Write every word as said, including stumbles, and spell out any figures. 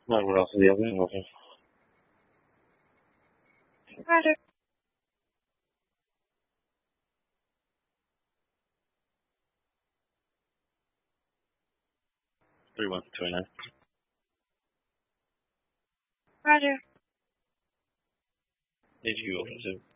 No, what else is the opening open? Roger. Three one twenty nine. Roger. Did you open Zoom?